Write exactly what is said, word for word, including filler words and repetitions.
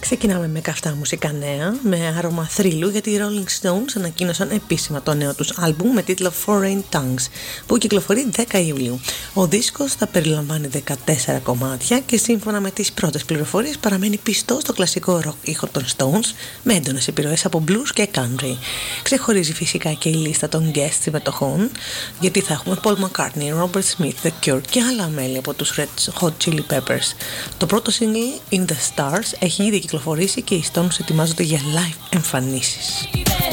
Ξεκινάμε με καυτά μουσικά νέα, με άρωμα θρύλου, γιατί οι Rolling Stones ανακοίνωσαν επίσημα το νέο τους άλμπουμ με τίτλο Foreign Tongues, που κυκλοφορεί δέκα Ιουλίου. Ο δίσκος θα περιλαμβάνει δεκατέσσερα κομμάτια και σύμφωνα με τις πρώτες πληροφορίες παραμένει πιστό στο κλασικό rock ήχο των Stones, με έντονες επιρροές από blues και country. Ξεχωρίζει φυσικά και η λίστα των guest συμμετοχών, γιατί θα έχουμε Paul McCartney, Robert Smith, The Cure και άλλα μέλη από τους Red Hot Chili Peppers. Το πρώτο single, In The Stars, έχει ήδη κυκλοφορήσει και οι Stones ετοιμάζονται για live εμφανίσεις.